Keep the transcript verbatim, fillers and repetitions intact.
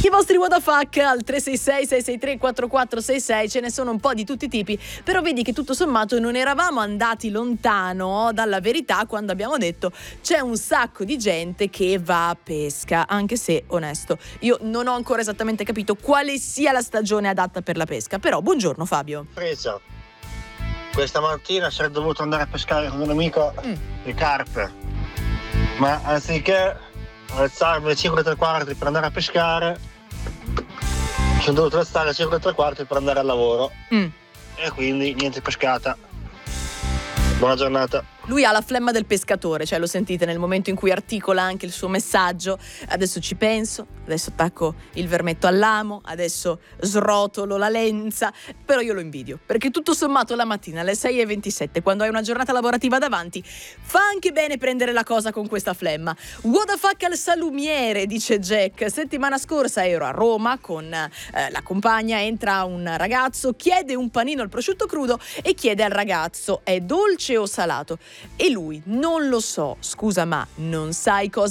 I vostri what the fuck al tre sei sei sei sei tre quattro quattro sei sei, ce ne sono un po' di tutti i tipi, però vedi che tutto sommato non eravamo andati lontano dalla verità quando abbiamo detto c'è un sacco di gente che va a pesca, anche se, onesto, io non ho ancora esattamente capito quale sia la stagione adatta per la pesca, però buongiorno Fabio. Presa. Questa mattina sarei dovuto andare a pescare con un amico Mm. le carpe, ma anziché alzarmi alle cinque e tre quarti per andare a pescare, sono dovuto alzare alle cinque e tre quarti per andare al lavoro Mm. e quindi niente pescata. Buona giornata. Lui ha la flemma del pescatore, cioè lo sentite nel momento in cui articola anche il suo messaggio. Adesso ci penso, adesso attacco il vermetto all'amo, adesso srotolo la lenza, però io lo invidio, perché tutto sommato la mattina alle sei e ventisette, quando hai una giornata lavorativa davanti, fa anche bene prendere la cosa con questa flemma. What the fuck al salumiere, dice Jack. Settimana scorsa ero a Roma con eh, la compagna, entra un ragazzo, chiede un panino al prosciutto crudo e chiede al ragazzo: è dolce o salato? E lui: non lo so, scusa, ma non sai cosa